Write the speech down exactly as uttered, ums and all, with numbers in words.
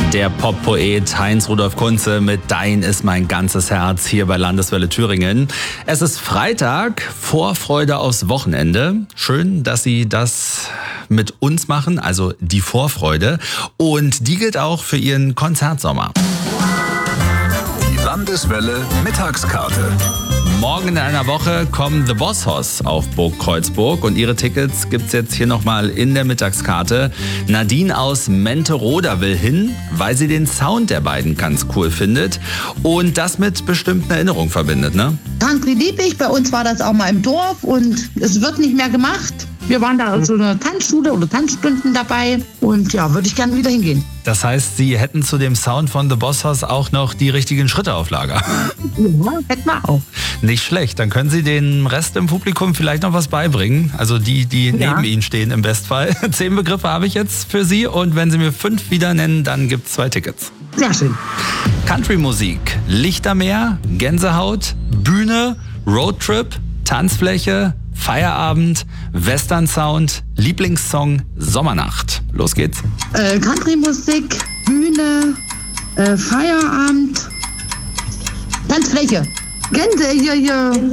Der Pop-Poet Heinz-Rudolf Kunze mit Dein ist mein ganzes Herz hier bei Landeswelle Thüringen. Es ist Freitag, Vorfreude aufs Wochenende. Schön, dass Sie das mit uns machen, also die Vorfreude. Und die gilt auch für Ihren Konzertsommer. Die Landeswelle Mittagskarte. Morgen in einer Woche kommen The Boss Hoss auf Burg Kreuzburg und ihre Tickets gibt's jetzt hier nochmal in der Mittagskarte. Nadine aus Menteroda will hin, weil sie den Sound der beiden ganz cool findet und das mit bestimmten Erinnerungen verbindet, ne? Country liebe ich, bei uns war das auch mal im Dorf und es wird nicht mehr gemacht. Wir waren da so eine Tanzschule oder Tanzstunden dabei und ja, würde ich gerne wieder hingehen. Das heißt, Sie hätten zu dem Sound von The Boss Hoss auch noch die richtigen Schritte auf Lager. Ja, hätten wir auch. Nicht schlecht, dann können Sie dem Rest im Publikum vielleicht noch was beibringen. Also die, die Ja. neben Ihnen stehen im Bestfall. Zehn Begriffe habe ich jetzt für Sie und wenn Sie mir fünf wieder nennen, dann gibt es zwei Tickets. Sehr schön. Country-Musik, Lichtermeer, Gänsehaut, Bühne, Roadtrip, Tanzfläche, Feierabend, Western-Sound, Lieblingssong, Sommernacht. Los geht's. Äh, Country-Musik, Bühne, äh, Feierabend, Tanzfläche. Gänse, hier, hier.